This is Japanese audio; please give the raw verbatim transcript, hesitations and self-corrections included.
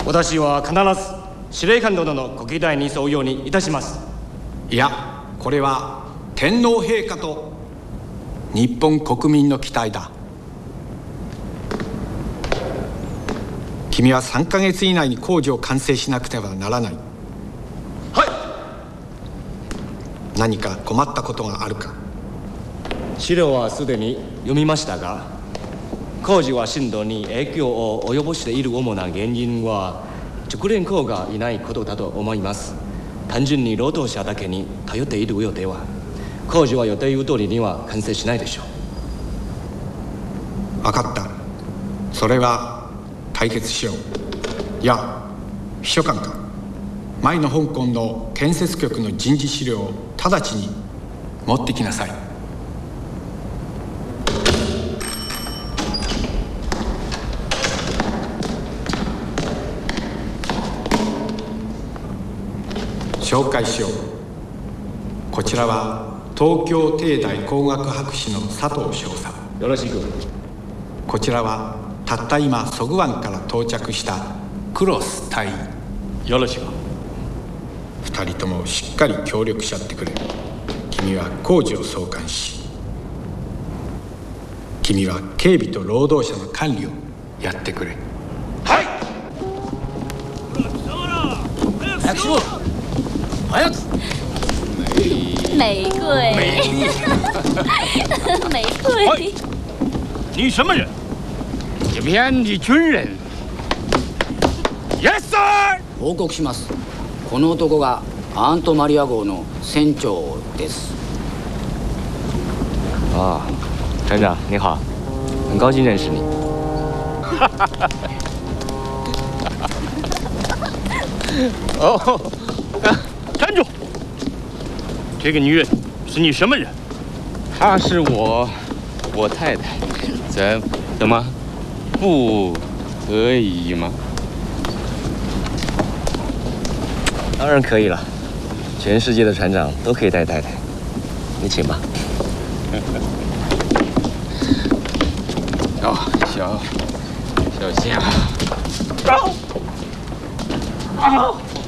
私は必ず司令官殿のご期待に沿うようにいたします。 いや、これは天皇陛下と日本国民の期待だ。君はさんかげつ以内に工事を完成しなくてはならない。 はい。 何か困ったことがあるか？ 資料はすでに読みましたが、工事は進度に影響を及ぼしている主な原因は熟練工がいないことだと思います。単純に労働者だけに頼っているようでは工事は予定通りには完成しないでしょう。 分かった。それは解決しよう。いや、秘書官か、前の香港の建設局の人事資料を直ちに持ってきなさい。紹介しよう。こちらは東京帝大工学博士の佐藤翔さん。 よろしく。 こちらはたった今蘇具湾から到着したクロス隊員。 よろしく。 二人ともしっかり協力し合ってくれ。君は工事を総監し、君は警備と労働者の管理をやってくれ。 はい。 早くしろ。早く。 玫瑰，玫瑰。 你什么人？一边的军人。Yes, sir。 報告します。この男がアントマリア号の船長です。 啊，船长你好，很高兴认识你。 哦，站住！这个女人是你什么人？ 她是我，我太太。怎怎么不可以吗？ 当然可以了，全世界的船长都可以带太太。你请吧。 哦，小小心啊！ 走。啊！